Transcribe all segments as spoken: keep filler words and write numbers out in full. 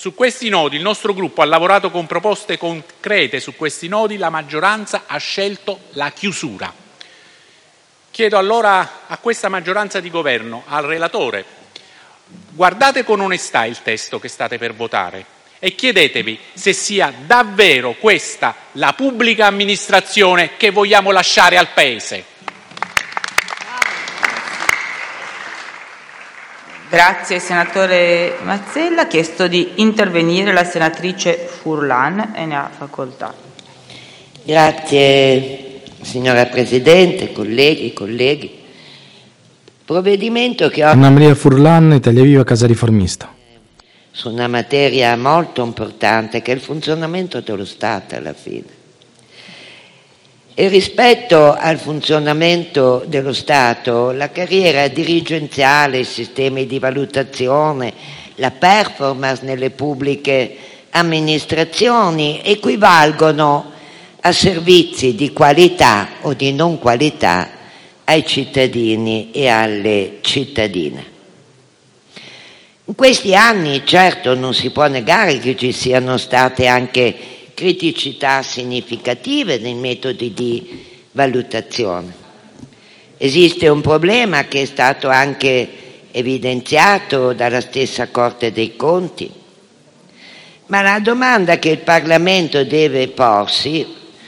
Su questi nodi il nostro gruppo ha lavorato con proposte concrete, su questi nodi la maggioranza ha scelto la chiusura. Chiedo allora a questa maggioranza di governo, al relatore, guardate con onestà il testo che state per votare e chiedetevi se sia davvero questa la pubblica amministrazione che vogliamo lasciare al Paese. Grazie senatore Mazzella. Ha chiesto di intervenire la senatrice Furlan e ne ha facoltà. Grazie signora Presidente, colleghi, colleghi. Provvedimento che ho... Anna Maria Furlan, Italia Viva, Casa Riformista. Su una materia molto importante che è il funzionamento dello Stato alla fine. E rispetto al funzionamento dello Stato, la carriera dirigenziale, i sistemi di valutazione, la performance nelle pubbliche amministrazioni equivalgono a servizi di qualità o di non qualità ai cittadini e alle cittadine. In questi anni, certo, non si può negare che ci siano state anche criticità significative nei metodi di valutazione. Esiste un problema che è stato anche evidenziato dalla stessa Corte dei Conti, ma la domanda che il Parlamento deve porsi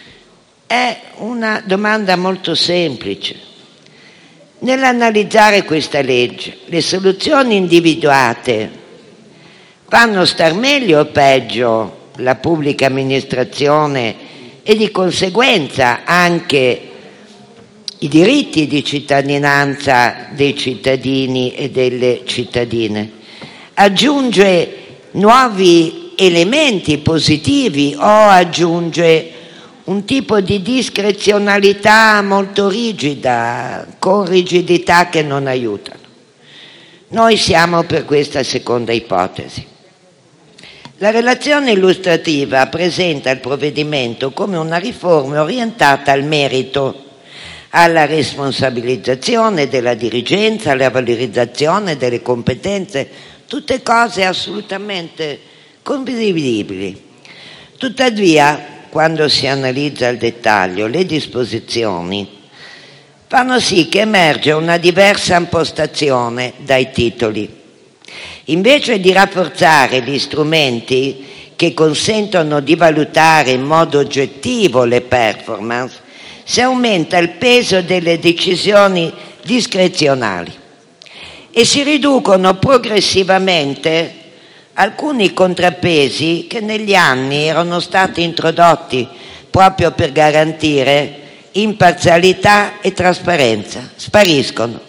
è una domanda molto semplice. Nell'analizzare questa legge, le soluzioni individuate fanno star meglio o peggio la pubblica amministrazione e di conseguenza anche i diritti di cittadinanza dei cittadini e delle cittadine? Aggiunge nuovi elementi positivi o aggiunge un tipo di discrezionalità molto rigida, con rigidità che non aiutano? Noi siamo per questa seconda ipotesi. La relazione illustrativa presenta il provvedimento come una riforma orientata al merito, alla responsabilizzazione della dirigenza, alla valorizzazione delle competenze, tutte cose assolutamente condivisibili. Tuttavia, quando si analizza il dettaglio, le disposizioni fanno sì che emerge una diversa impostazione dai titoli. Invece di rafforzare gli strumenti che consentono di valutare in modo oggettivo le performance, si aumenta il peso delle decisioni discrezionali e si riducono progressivamente alcuni contrappesi che negli anni erano stati introdotti proprio per garantire imparzialità e trasparenza. Spariscono.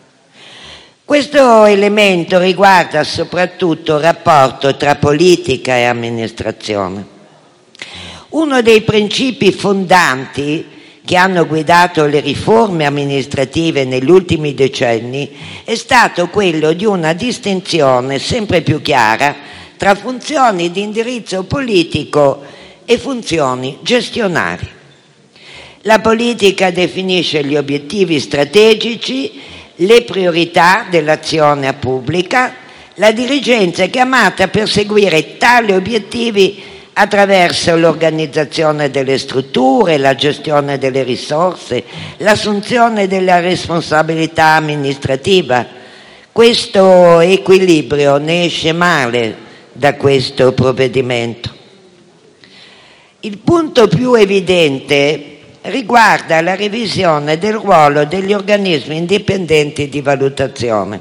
Questo elemento riguarda soprattutto il rapporto tra politica e amministrazione. Uno dei principi fondanti che hanno guidato le riforme amministrative negli ultimi decenni è stato quello di una distinzione sempre più chiara tra funzioni di indirizzo politico e funzioni gestionali. La politica definisce gli obiettivi strategici, le priorità dell'azione pubblica, la dirigenza è chiamata a perseguire tali obiettivi attraverso l'organizzazione delle strutture, la gestione delle risorse, l'assunzione della responsabilità amministrativa. Questo equilibrio ne esce male da questo provvedimento. Il punto più evidente riguarda la revisione del ruolo degli organismi indipendenti di valutazione.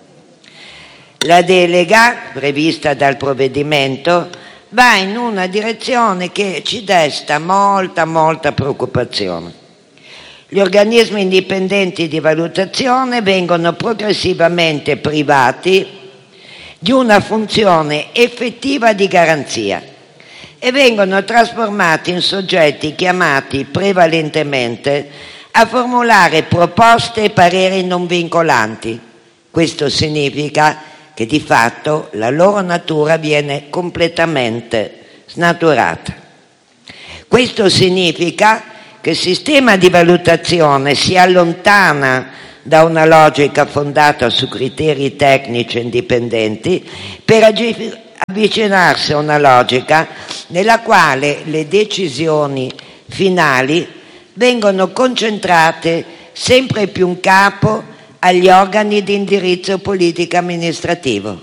La delega prevista dal provvedimento va in una direzione che ci desta molta, molta preoccupazione. Gli organismi indipendenti di valutazione vengono progressivamente privati di una funzione effettiva di garanzia e vengono trasformati in soggetti chiamati prevalentemente a formulare proposte e pareri non vincolanti. Questo significa che di fatto la loro natura viene completamente snaturata. Questo significa che il sistema di valutazione si allontana da una logica fondata su criteri tecnici indipendenti per agire avvicinarsi a una logica nella quale le decisioni finali vengono concentrate sempre più in capo agli organi di indirizzo politico-amministrativo.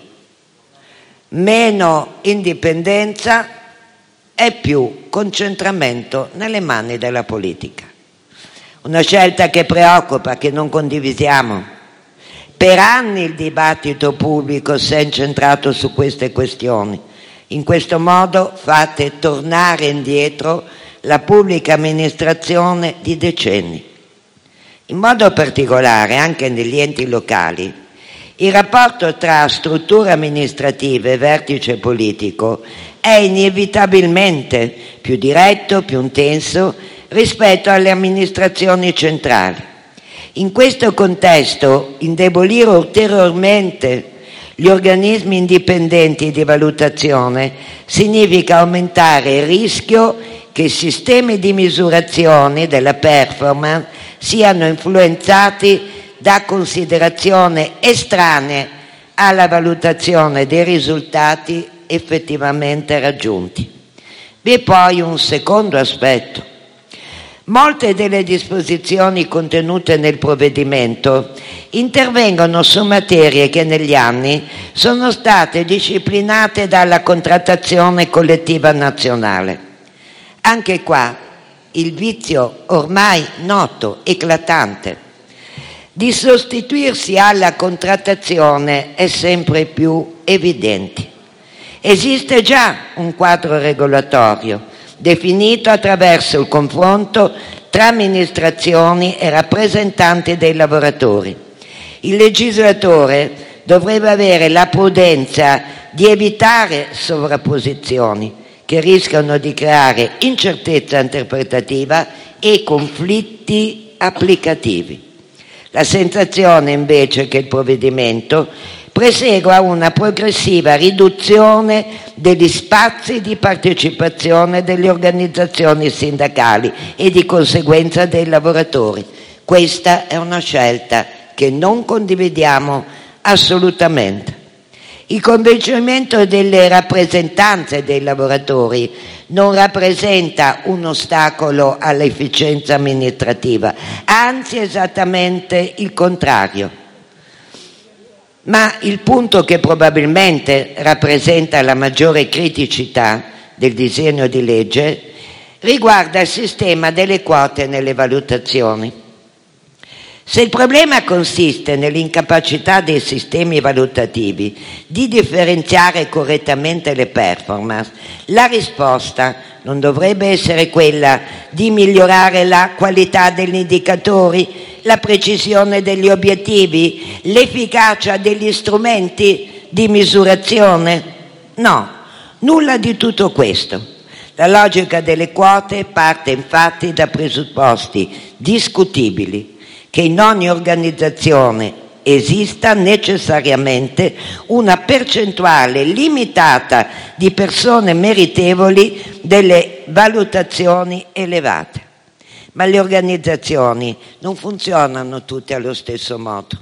Meno indipendenza e più concentramento nelle mani della politica. Una scelta che preoccupa, che non condivisiamo. Per anni il dibattito pubblico si è incentrato su queste questioni. In questo modo fate tornare indietro la pubblica amministrazione di decenni. In modo particolare, anche negli enti locali, il rapporto tra strutture amministrative e vertice politico è inevitabilmente più diretto, più intenso rispetto alle amministrazioni centrali. In questo contesto, indebolire ulteriormente gli organismi indipendenti di valutazione significa aumentare il rischio che i sistemi di misurazione della performance siano influenzati da considerazioni estranee alla valutazione dei risultati effettivamente raggiunti. Vi è poi un secondo aspetto. Molte delle disposizioni contenute nel provvedimento intervengono su materie che negli anni sono state disciplinate dalla contrattazione collettiva nazionale. Anche qua il vizio ormai noto, eclatante, di sostituirsi alla contrattazione è sempre più evidente. Esiste già un quadro regolatorio definito attraverso il confronto tra amministrazioni e rappresentanti dei lavoratori. Il legislatore dovrebbe avere la prudenza di evitare sovrapposizioni che rischiano di creare incertezza interpretativa e conflitti applicativi. La sensazione invece che il provvedimento presegua una progressiva riduzione degli spazi di partecipazione delle organizzazioni sindacali e di conseguenza dei lavoratori. Questa è una scelta che non condividiamo assolutamente. Il coinvolgimento delle rappresentanze dei lavoratori non rappresenta un ostacolo all'efficienza amministrativa, anzi esattamente il contrario. Ma il punto che probabilmente rappresenta la maggiore criticità del disegno di legge riguarda il sistema delle quote nelle valutazioni. Se il problema consiste nell'incapacità dei sistemi valutativi di differenziare correttamente le performance, la risposta non dovrebbe essere quella di migliorare la qualità degli indicatori, la precisione degli obiettivi, l'efficacia degli strumenti di misurazione? No, nulla di tutto questo. La logica delle quote parte infatti da presupposti discutibili, che in ogni organizzazione esista necessariamente una percentuale limitata di persone meritevoli delle valutazioni elevate. Ma le organizzazioni non funzionano tutte allo stesso modo.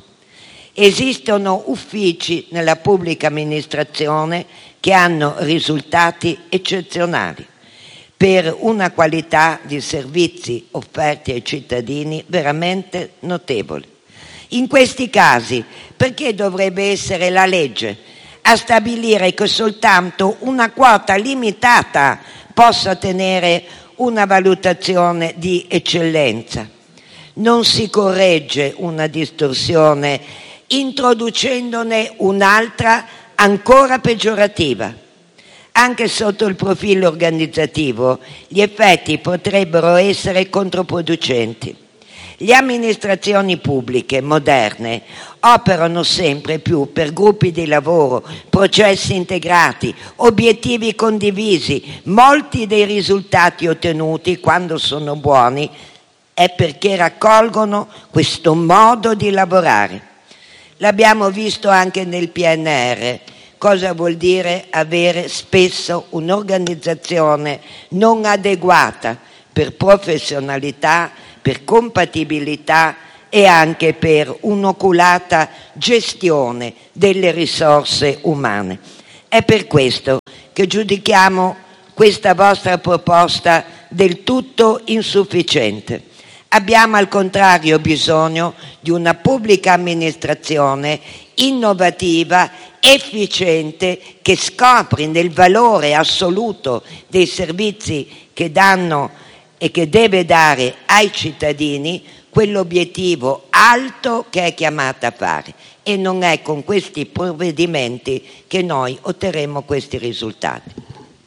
Esistono uffici nella pubblica amministrazione che hanno risultati eccezionali per una qualità di servizi offerti ai cittadini veramente notevole. In questi casi, perché dovrebbe essere la legge a stabilire che soltanto una quota limitata possa ottenere una valutazione di eccellenza? Non si corregge una distorsione introducendone un'altra ancora peggiorativa. Anche sotto il profilo organizzativo, gli effetti potrebbero essere controproducenti. Le amministrazioni pubbliche moderne operano sempre più per gruppi di lavoro, processi integrati, obiettivi condivisi. Molti dei risultati ottenuti, quando sono buoni, è perché raccolgono questo modo di lavorare. L'abbiamo visto anche nel P N R. Cosa vuol dire avere spesso un'organizzazione non adeguata per professionalità, per compatibilità e anche per un'oculata gestione delle risorse umane. È per questo che giudichiamo questa vostra proposta del tutto insufficiente. Abbiamo al contrario bisogno di una pubblica amministrazione innovativa, efficiente, che scopri nel valore assoluto dei servizi che danno e che deve dare ai cittadini quell'obiettivo alto che è chiamata a fare. E non è con questi provvedimenti che noi otterremo questi risultati.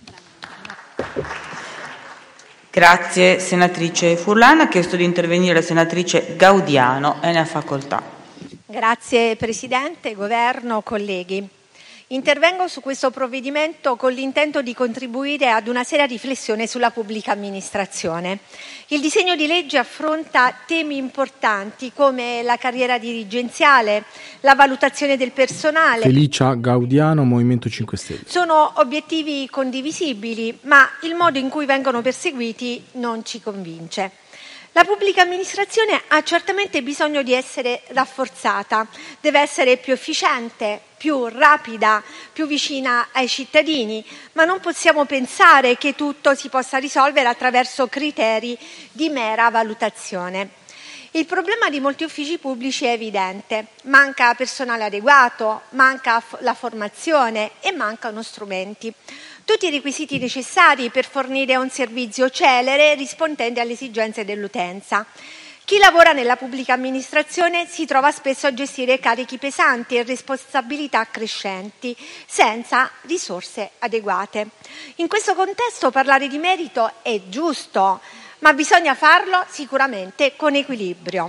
Grazie senatrice Furlan. Ha chiesto di intervenire la senatrice Gaudiano. E ne ha facoltà. Grazie Presidente, Governo, colleghi. Intervengo su questo provvedimento con l'intento di contribuire ad una seria riflessione sulla pubblica amministrazione. Il disegno di legge affronta temi importanti come la carriera dirigenziale, la valutazione del personale. Felicia Gaudiano, Movimento cinque Stelle. Sono obiettivi condivisibili, ma il modo in cui vengono perseguiti non ci convince. La pubblica amministrazione ha certamente bisogno di essere rafforzata, deve essere più efficiente, più rapida, più vicina ai cittadini, ma non possiamo pensare che tutto si possa risolvere attraverso criteri di mera valutazione. Il problema di molti uffici pubblici è evidente: manca personale adeguato, manca la formazione e mancano strumenti. Tutti i requisiti necessari per fornire un servizio celere rispondente alle esigenze dell'utenza. Chi lavora nella pubblica amministrazione si trova spesso a gestire carichi pesanti e responsabilità crescenti, senza risorse adeguate. In questo contesto parlare di merito è giusto, ma bisogna farlo sicuramente con equilibrio.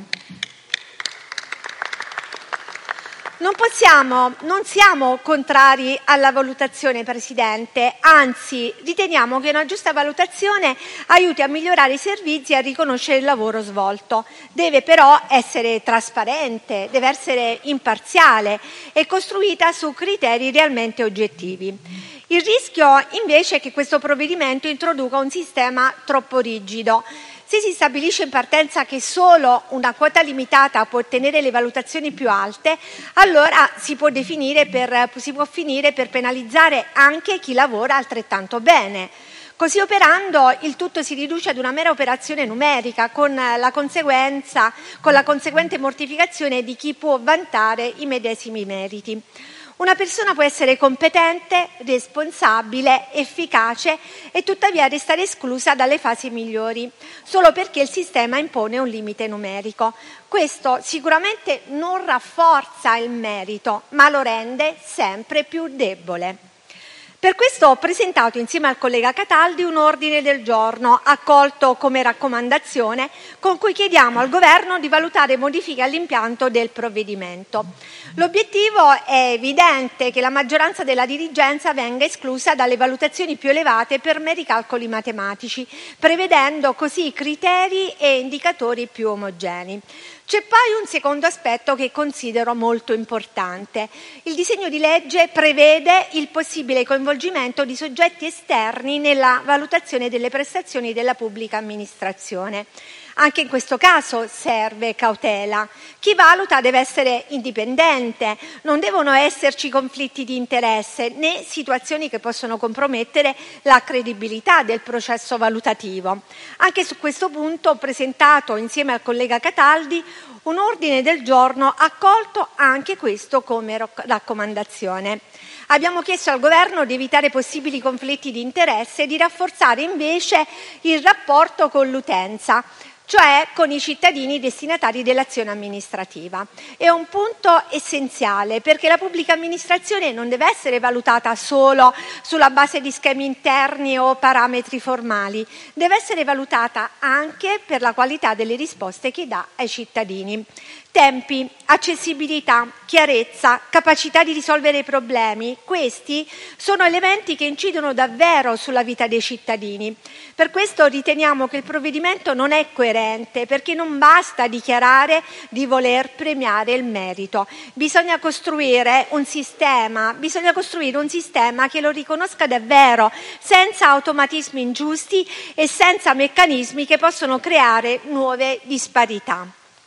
Non possiamo, non siamo contrari alla valutazione, Presidente, anzi riteniamo che una giusta valutazione aiuti a migliorare i servizi e a riconoscere il lavoro svolto. Deve però essere trasparente, deve essere imparziale e costruita su criteri realmente oggettivi. Il rischio invece è che questo provvedimento introduca un sistema troppo rigido. Se si stabilisce in partenza che solo una quota limitata può ottenere le valutazioni più alte, allora si può, definire per, si può finire per penalizzare anche chi lavora altrettanto bene. Così operando, il tutto si riduce ad una mera operazione numerica, con la conseguenza, con la conseguente mortificazione di chi può vantare i medesimi meriti. Una persona può essere competente, responsabile, efficace e tuttavia restare esclusa dalle fasi migliori, solo perché il sistema impone un limite numerico. Questo sicuramente non rafforza il merito, ma lo rende sempre più debole. Per questo ho presentato insieme al collega Cataldi un ordine del giorno, accolto come raccomandazione, con cui chiediamo al Governo di valutare modifiche all'impianto del provvedimento. L'obiettivo è evidente: che la maggioranza della dirigenza venga esclusa dalle valutazioni più elevate per meri calcoli matematici, prevedendo così criteri e indicatori più omogenei. C'è poi un secondo aspetto che considero molto importante. Il disegno di legge prevede il possibile coinvolgimento di soggetti esterni nella valutazione delle prestazioni della pubblica amministrazione. Anche in questo caso serve cautela. Chi valuta deve essere indipendente, non devono esserci conflitti di interesse né situazioni che possono compromettere la credibilità del processo valutativo. Anche su questo punto ho presentato insieme al collega Cataldi un ordine del giorno, accolto anche questo come raccomandazione. Abbiamo chiesto al Governo di evitare possibili conflitti di interesse e di rafforzare invece il rapporto con l'utenza, cioè con i cittadini destinatari dell'azione amministrativa. È un punto essenziale, perché la pubblica amministrazione non deve essere valutata solo sulla base di schemi interni o parametri formali, deve essere valutata anche per la qualità delle risposte che dà ai cittadini. Tempi, accessibilità, chiarezza, capacità di risolvere i problemi, questi sono elementi che incidono davvero sulla vita dei cittadini. Per questo riteniamo che il provvedimento non è coerente, perché non basta dichiarare di voler premiare il merito. Bisogna costruire un sistema, bisogna costruire un sistema che lo riconosca davvero, senza automatismi ingiusti e senza meccanismi che possono creare nuove disparità.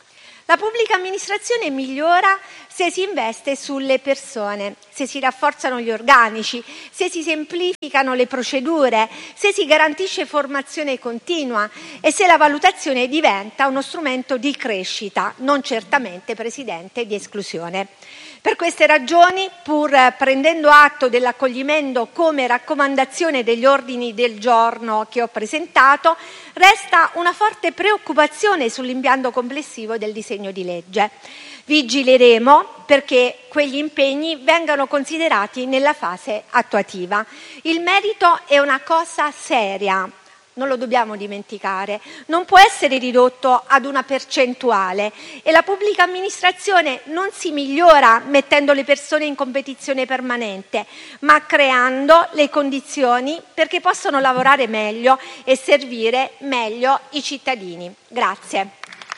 La pubblica amministrazione migliora se si investe sulle persone, se si rafforzano gli organici, se si semplificano le procedure, se si garantisce formazione continua e se la valutazione diventa uno strumento di crescita, non certamente, Presidente, di esclusione. Per queste ragioni, pur prendendo atto dell'accoglimento come raccomandazione degli ordini del giorno che ho presentato, resta una forte preoccupazione sull'impianto complessivo del disegno di legge. Vigileremo perché quegli impegni vengano considerati nella fase attuativa. Il merito è una cosa seria, non lo dobbiamo dimenticare, non può essere ridotto ad una percentuale e la pubblica amministrazione non si migliora mettendo le persone in competizione permanente, ma creando le condizioni perché possano lavorare meglio e servire meglio i cittadini. Grazie.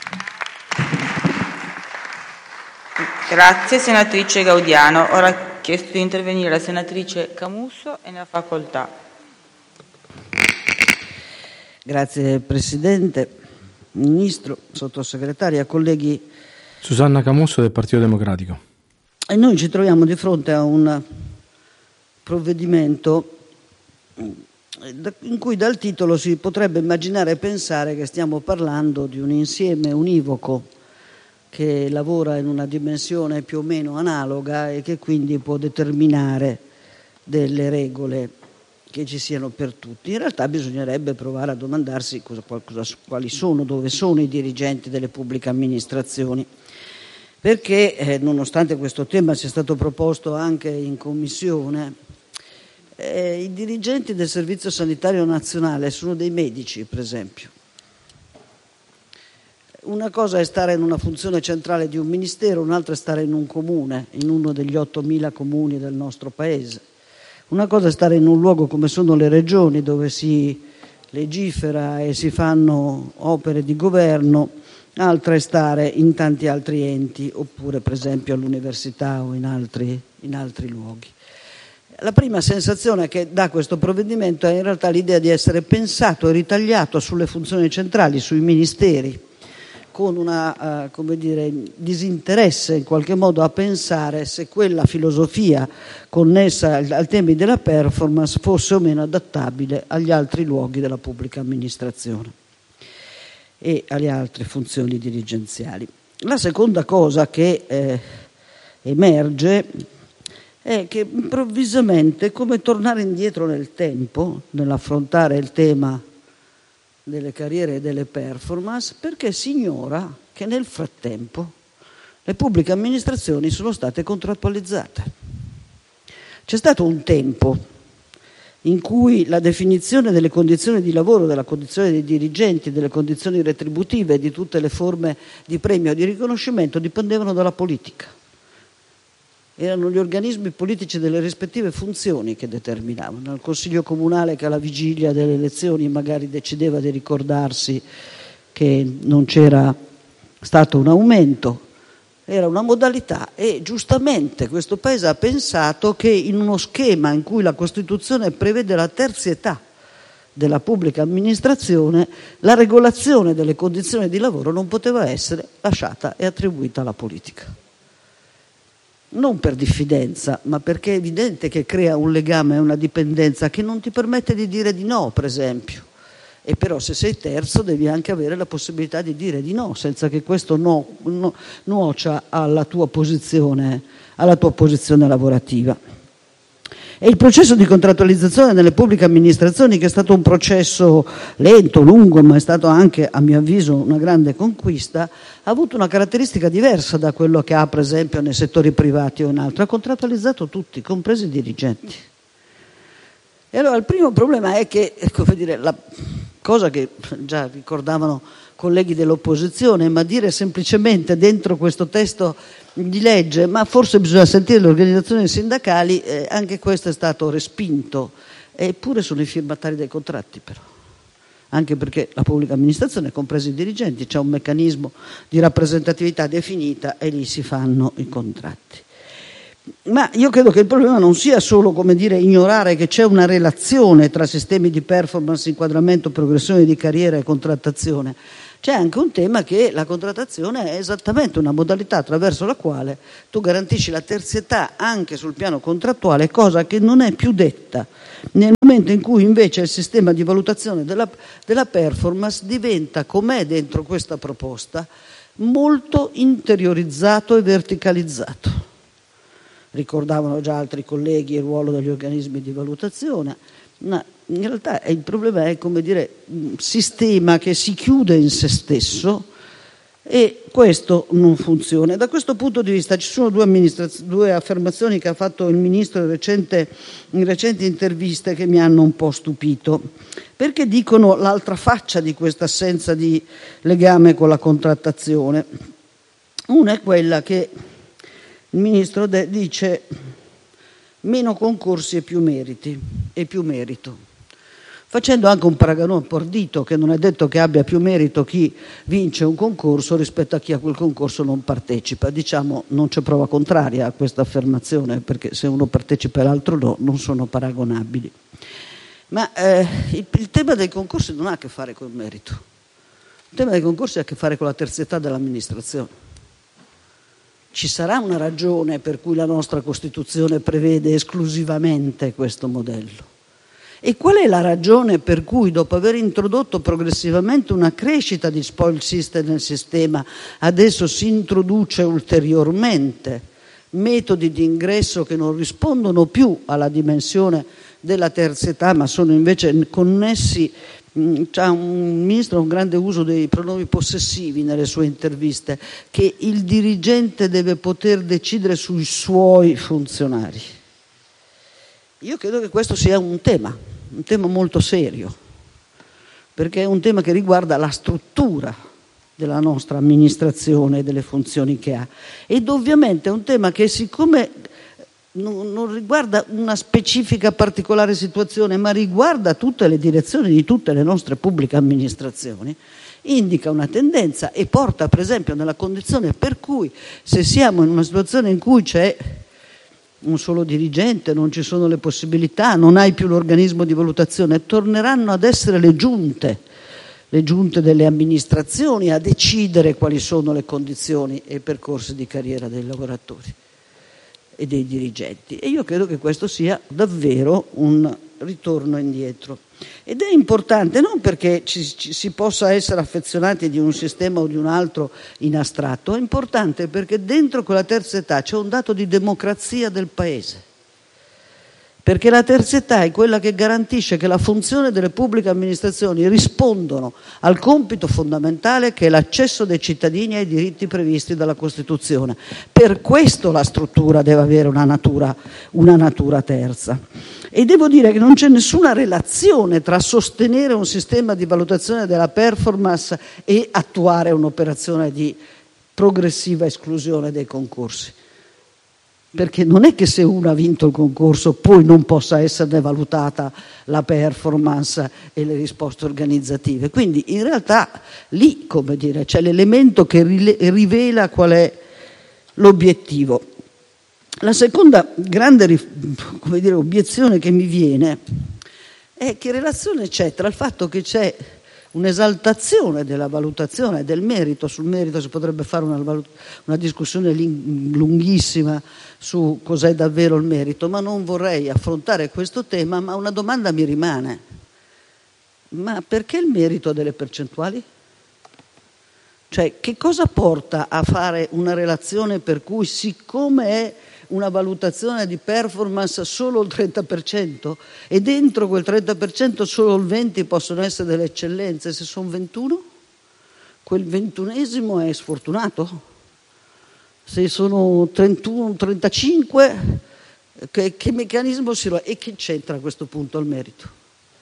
Grazie senatrice Gaudiano. Ora ha chiesto di intervenire la senatrice Camusso e ne ha facoltà. Grazie Presidente, Ministro, Sottosegretaria, colleghi. Susanna Camusso del Partito Democratico. E noi ci troviamo di fronte a un provvedimento in cui dal titolo si potrebbe immaginare e pensare che stiamo parlando di un insieme univoco che lavora in una dimensione più o meno analoga e che quindi può determinare delle regole che ci siano per tutti. In realtà bisognerebbe provare a domandarsi cosa, cosa, quali sono, dove sono i dirigenti delle pubbliche amministrazioni, perché eh, nonostante questo tema sia stato proposto anche in Commissione, eh, i dirigenti del Servizio Sanitario Nazionale sono dei medici, per esempio. Una cosa è stare in una funzione centrale di un ministero, un'altra è stare in un comune, in uno degli ottomila comuni del nostro Paese. Una cosa è stare in un luogo come sono le regioni, dove si legifera e si fanno opere di governo, altra è stare in tanti altri enti, oppure per esempio all'università o in altri, in altri luoghi. La prima sensazione che dà questo provvedimento è in realtà l'idea di essere pensato e ritagliato sulle funzioni centrali, sui ministeri, con una, uh, come dire, disinteresse in qualche modo a pensare se quella filosofia connessa al, al temi della performance fosse o meno adattabile agli altri luoghi della pubblica amministrazione e alle altre funzioni dirigenziali. La seconda cosa che eh, emerge è che improvvisamente è come tornare indietro nel tempo nell'affrontare il tema delle carriere e delle performance, perché si ignora che nel frattempo le pubbliche amministrazioni sono state contrattualizzate. C'è stato un tempo in cui la definizione delle condizioni di lavoro, della condizione dei dirigenti, delle condizioni retributive e di tutte le forme di premio e di riconoscimento dipendevano dalla politica. Erano gli organismi politici delle rispettive funzioni che determinavano. Il Consiglio Comunale che alla vigilia delle elezioni magari decideva di ricordarsi che non c'era stato un aumento, era una modalità e giustamente questo Paese ha pensato che in uno schema in cui la Costituzione prevede la terzietà della pubblica amministrazione, la regolazione delle condizioni di lavoro non poteva essere lasciata e attribuita alla politica. Non per diffidenza, ma perché è evidente che crea un legame e una dipendenza che non ti permette di dire di no, per esempio. E però se sei terzo devi anche avere la possibilità di dire di no, senza che questo no, no, nuocia alla tua posizione, alla tua posizione lavorativa. E il processo di contrattualizzazione nelle pubbliche amministrazioni, che è stato un processo lento, lungo, ma è stato anche, a mio avviso, una grande conquista, ha avuto una caratteristica diversa da quello che ha, per esempio, nei settori privati o in altri. Ha contrattualizzato tutti, compresi i dirigenti. E allora il primo problema è che, come dire, la cosa che già ricordavano colleghi dell'opposizione, ma dire semplicemente dentro questo testo di legge, ma forse bisogna sentire le organizzazioni sindacali, eh, anche questo è stato respinto, eppure sono i firmatari dei contratti però, anche perché la pubblica amministrazione, compresi i dirigenti, c'è un meccanismo di rappresentatività definita e lì si fanno i contratti. Ma io credo che il problema non sia solo, come dire, ignorare che c'è una relazione tra sistemi di performance, inquadramento, progressione di carriera e contrattazione. C'è anche un tema che la contrattazione è esattamente una modalità attraverso la quale tu garantisci la terzietà anche sul piano contrattuale, cosa che non è più detta nel momento in cui invece il sistema di valutazione della, della performance diventa, com'è dentro questa proposta, molto interiorizzato e verticalizzato. Ricordavano già altri colleghi il ruolo degli organismi di valutazione, ma in realtà il problema è, come dire, un sistema che si chiude in se stesso e questo non funziona. Da questo punto di vista ci sono due, due affermazioni che ha fatto il Ministro in, recente, in recenti interviste che mi hanno un po' stupito, perché dicono l'altra faccia di questa assenza di legame con la contrattazione. Una è quella che il Ministro de- dice meno concorsi e più meriti e più merito, facendo anche un paragone un po' ardito, che non è detto che abbia più merito chi vince un concorso rispetto a chi a quel concorso non partecipa. Diciamo, non c'è prova contraria a questa affermazione, perché se uno partecipa e l'altro no, non sono paragonabili. Ma eh, il, il tema dei concorsi non ha a che fare col merito. Il tema dei concorsi ha a che fare con la terzietà dell'amministrazione. Ci sarà una ragione per cui la nostra Costituzione prevede esclusivamente questo modello? E qual è la ragione per cui, dopo aver introdotto progressivamente una crescita di spoil system nel sistema, adesso si introduce ulteriormente metodi di ingresso che non rispondono più alla dimensione della terzietà, ma sono invece connessi? C'è un ministro con grande uso dei pronomi possessivi nelle sue interviste, che il dirigente deve poter decidere sui suoi funzionari. Io credo che questo sia un tema, un tema molto serio, perché è un tema che riguarda la struttura della nostra amministrazione e delle funzioni che ha, ed ovviamente è un tema che, siccome Non, non riguarda una specifica particolare situazione, ma riguarda tutte le direzioni di tutte le nostre pubbliche amministrazioni, indica una tendenza e porta per esempio nella condizione per cui, se siamo in una situazione in cui c'è un solo dirigente, non ci sono le possibilità, non hai più l'organismo di valutazione, torneranno ad essere le giunte le giunte delle amministrazioni a decidere quali sono le condizioni e i percorsi di carriera dei lavoratori e dei dirigenti, e io credo che questo sia davvero un ritorno indietro. Ed è importante non perché ci, ci, si possa essere affezionati di un sistema o di un altro in astratto, è importante perché dentro quella terzietà c'è un dato di democrazia del Paese, perché la terzietà è quella che garantisce che la funzione delle pubbliche amministrazioni rispondono al compito fondamentale che è l'accesso dei cittadini ai diritti previsti dalla Costituzione. Per questo la struttura deve avere una natura, una natura terza. E devo dire che non c'è nessuna relazione tra sostenere un sistema di valutazione della performance e attuare un'operazione di progressiva esclusione dei concorsi. Perché non è che se uno ha vinto il concorso poi non possa esserne valutata la performance e le risposte organizzative. Quindi in realtà lì, come dire, c'è l'elemento che rivela qual è l'obiettivo. La seconda grande, come dire, obiezione che mi viene è che relazione c'è tra il fatto che c'è un'esaltazione della valutazione del merito. Sul merito si potrebbe fare una, una discussione lunghissima su cos'è davvero il merito, ma non vorrei affrontare questo tema. Ma una domanda mi rimane: ma perché il merito ha delle percentuali? Cioè, che cosa porta a fare una relazione per cui, siccome è una valutazione di performance solo il trenta per cento e dentro quel trenta per cento solo il venti per cento possono essere delle eccellenze, se sono ventuno, quel ventunesimo è sfortunato? Se sono trentuno, trentacinque, che, che meccanismo si lo... E che c'entra a questo punto il merito?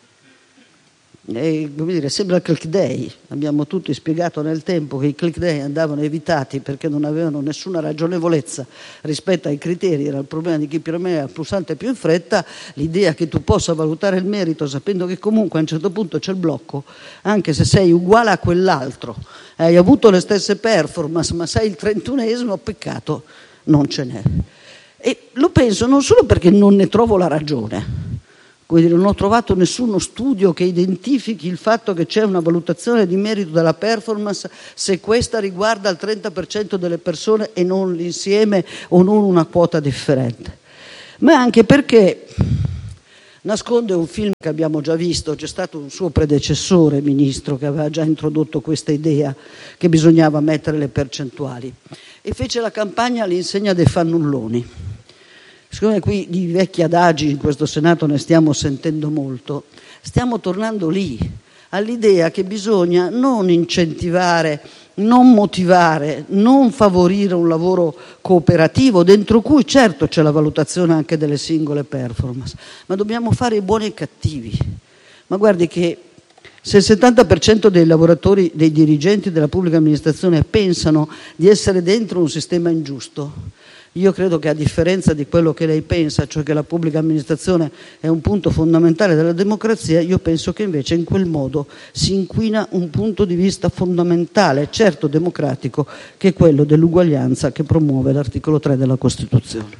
E, come dire, sembra il click day. Abbiamo tutti spiegato nel tempo che i click day andavano evitati perché non avevano nessuna ragionevolezza rispetto ai criteri, era il problema di chi premeva il pulsante più in fretta. L'idea che tu possa valutare il merito sapendo che comunque a un certo punto c'è il blocco, anche se sei uguale a quell'altro, hai avuto le stesse performance ma sei il trentunesimo, peccato non ce n'è. E lo penso non solo perché non ne trovo la ragione, Come dire, non ho trovato nessuno studio che identifichi il fatto che c'è una valutazione di merito della performance se questa riguarda il trenta per cento delle persone e non l'insieme o non una quota differente. Ma anche perché nasconde un film che abbiamo già visto. C'è stato un suo predecessore, ministro, che aveva già introdotto questa idea che bisognava mettere le percentuali e fece la campagna all'insegna dei fannulloni. Siccome qui di vecchi adagi in questo Senato ne stiamo sentendo molto, stiamo tornando lì, all'idea che bisogna non incentivare, non motivare, non favorire un lavoro cooperativo, dentro cui certo c'è la valutazione anche delle singole performance, ma dobbiamo fare i buoni e i cattivi. Ma guardi che se il settanta per cento dei lavoratori, dei dirigenti della pubblica amministrazione pensano di essere dentro un sistema ingiusto, io credo che, a differenza di quello che lei pensa, cioè che la pubblica amministrazione è un punto fondamentale della democrazia, io penso che invece in quel modo si inquina un punto di vista fondamentale, certo democratico, che è quello dell'uguaglianza che promuove l'articolo tre della Costituzione.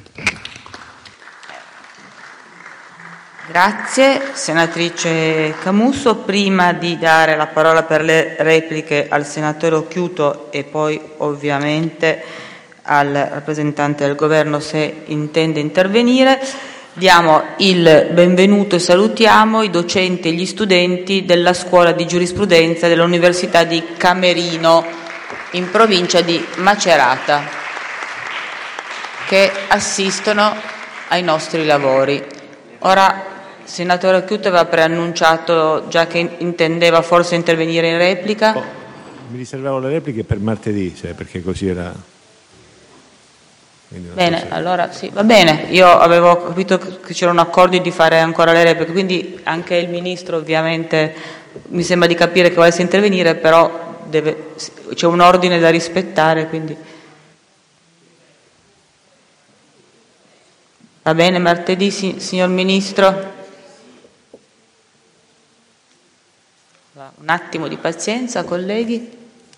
Grazie. Senatrice Camusso, prima di dare la parola per le repliche al senatore Occhiuto e poi ovviamente al rappresentante del governo se intende intervenire, diamo il benvenuto e salutiamo i docenti e gli studenti della scuola di giurisprudenza dell'Università di Camerino in provincia di Macerata che assistono ai nostri lavori. Ora, il senatore Occhiuto aveva preannunciato già che intendeva forse intervenire in replica. Oh, mi riservavo le repliche per martedì, cioè, perché così era. Bene, allora sì, va bene. Io avevo capito che c'erano accordi di fare ancora le repliche, quindi anche il Ministro ovviamente mi sembra di capire che volesse intervenire, però deve, c'è un ordine da rispettare, quindi va bene. Martedì, sì, signor Ministro? Un attimo di pazienza, colleghi.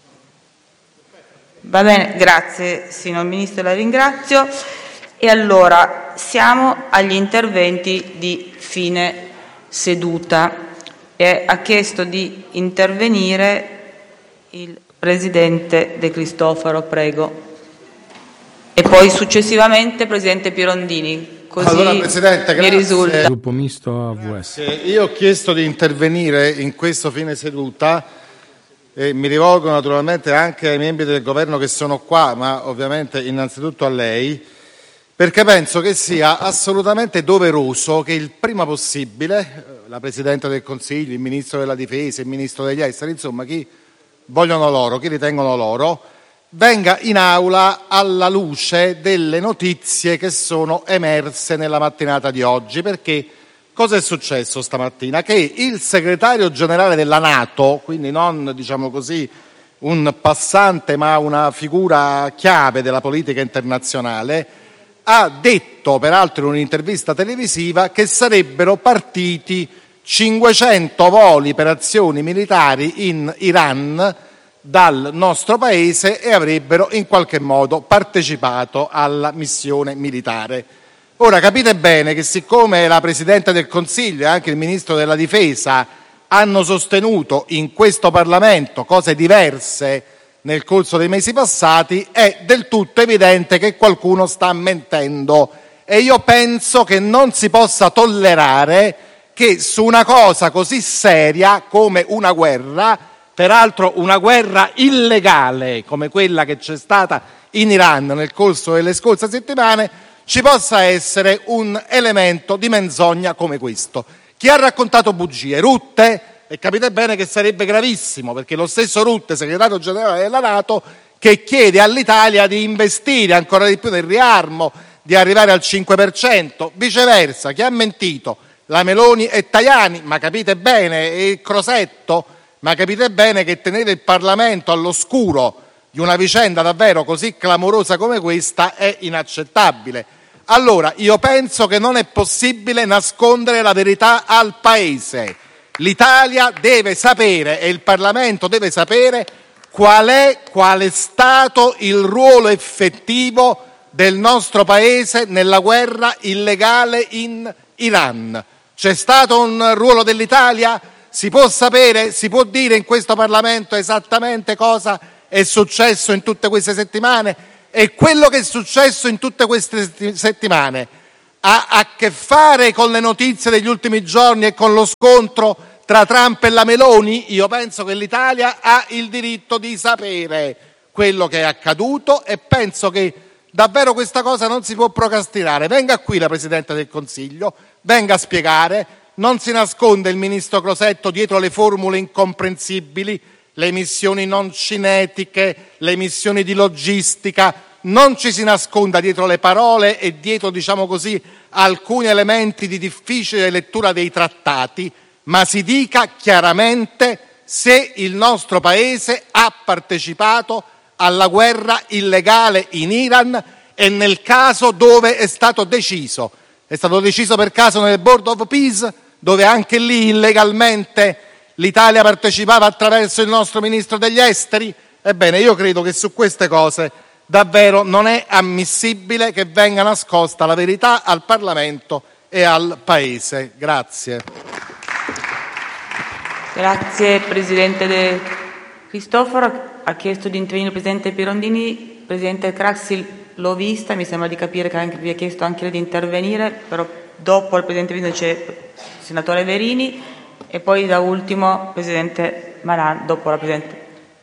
Va bene, grazie signor Ministro, la ringrazio. E allora siamo agli interventi di fine seduta. E ha chiesto di intervenire il Presidente De Cristofaro, prego. E poi successivamente Presidente Pirondini, così allora, Presidente, mi risulta. Gruppo misto A V S. Io ho chiesto di intervenire in questo fine seduta e mi rivolgo naturalmente anche ai membri del governo che sono qua, ma ovviamente innanzitutto a lei, perché penso che sia assolutamente doveroso che il prima possibile la Presidente del Consiglio, il Ministro della Difesa, il Ministro degli Esteri, insomma chi vogliono loro, chi ritengono loro, venga in aula alla luce delle notizie che sono emerse nella mattinata di oggi. Perché cosa è successo stamattina? Che il segretario generale della NATO, quindi non diciamo così un passante ma una figura chiave della politica internazionale, ha detto, peraltro in un'intervista televisiva, che sarebbero partiti cinquecento voli per azioni militari in Iran dal nostro paese e avrebbero in qualche modo partecipato alla missione militare. Ora capite bene che siccome la Presidente del Consiglio e anche il Ministro della Difesa hanno sostenuto in questo Parlamento cose diverse nel corso dei mesi passati, è del tutto evidente che qualcuno sta mentendo, e io penso che non si possa tollerare che su una cosa così seria come una guerra, peraltro una guerra illegale come quella che c'è stata in Iran nel corso delle scorse settimane, ci possa essere un elemento di menzogna come questo. Chi ha raccontato bugie? Rutte? E capite bene che sarebbe gravissimo, perché lo stesso Rutte, segretario generale della NATO, che chiede all'Italia di investire ancora di più nel riarmo, di arrivare al cinque per cento. Viceversa, chi ha mentito? La Meloni e Tajani. Ma capite bene, e il Crosetto? Ma capite bene che tenere il Parlamento all'oscuro di una vicenda davvero così clamorosa come questa è inaccettabile. Allora, io penso che non è possibile nascondere la verità al Paese. L'Italia deve sapere e il Parlamento deve sapere qual è, qual è stato il ruolo effettivo del nostro Paese nella guerra illegale in Iran. C'è stato un ruolo dell'Italia? Si può sapere, si può dire in questo Parlamento esattamente cosa è successo in tutte queste settimane? E quello che è successo in tutte queste settimane ha a che fare con le notizie degli ultimi giorni e con lo scontro tra Trump e la Meloni? Io penso che l'Italia ha il diritto di sapere quello che è accaduto e penso che davvero questa cosa non si può procrastinare. Venga qui la Presidente del Consiglio, venga a spiegare, non si nasconde il ministro Crosetto dietro le formule incomprensibili, le missioni non cinetiche, le missioni di logistica, non ci si nasconda dietro le parole e dietro, diciamo così, alcuni elementi di difficile lettura dei trattati, ma si dica chiaramente se il nostro Paese ha partecipato alla guerra illegale in Iran e nel caso dove è stato deciso. È stato deciso per caso nel Board of Peace, dove anche lì illegalmente l'Italia partecipava attraverso il nostro Ministro degli Esteri? Ebbene, io credo che su queste cose davvero non è ammissibile che venga nascosta la verità al Parlamento e al Paese. Grazie. Grazie Presidente De Cristofaro. Ha chiesto di intervenire il Presidente Pirondini. Presidente Craxi l'ho vista, mi sembra di capire che anche, vi ha chiesto anche lei di intervenire, però dopo il Presidente Pirondini c'è il Senatore Verini e poi da ultimo Presidente Malan, dopo la Presidente.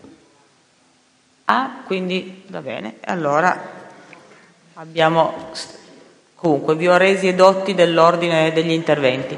Ah, quindi va bene. Allora abbiamo, comunque vi ho resi edotti dell'ordine degli interventi.